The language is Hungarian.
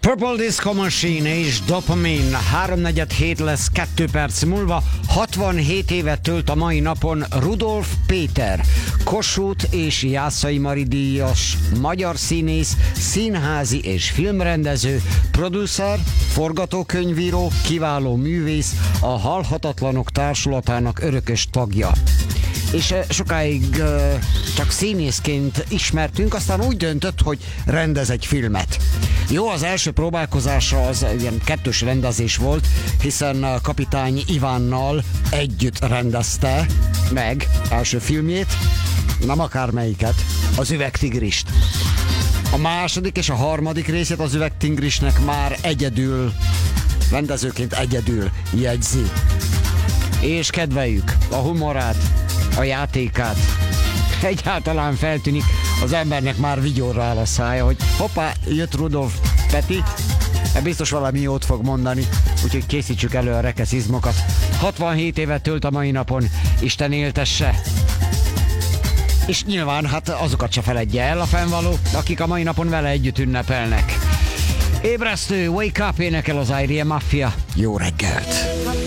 Purple Disco Machine és Dopamine. 3:47 lesz 2 perc múlva. 67 évet tölt a mai napon Rudolf Péter, Kossuth és Jászai Mari díjas magyar színész, színházi és filmrendező, producer, forgatókönyvíró, kiváló művész, a Halhatatlanok Társulatának örökös tagja. És sokáig csak színészként ismertünk, aztán úgy döntött, hogy rendez egy filmet. Jó, az első próbálkozása az ilyen kettős rendezés volt, hiszen Kapitány Ivánnal együtt rendezte meg első filmjét, nem akármelyiket, az Üvegtigrist. A második és a harmadik részét az Üvegtigrisnek már egyedül, rendezőként egyedül jegyzi. És kedveljük a humorát, a játékát. Egyáltalán feltűnik, az embernek már vigyorra áll a szája, hogy hoppá, jött Rudolf Peti, biztos valami jót fog mondani, úgyhogy készítsük elő a rekeszizmokat. 67 évet tölt a mai napon, Isten éltesse. És nyilván hát azokat se feledje el a fennvaló, akik a mai napon vele együtt ünnepelnek. Ébresztő, Wake Up énekel az IRM Mafia. Jó reggelt!